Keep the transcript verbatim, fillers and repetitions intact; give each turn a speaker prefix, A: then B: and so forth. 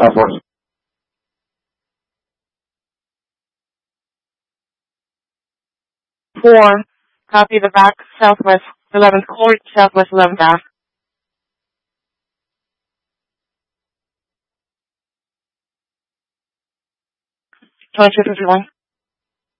A: Southwest.
B: Four. Copy the back, Southwest eleventh Court, Southwest eleventh Ave. twenty-two fifty-one.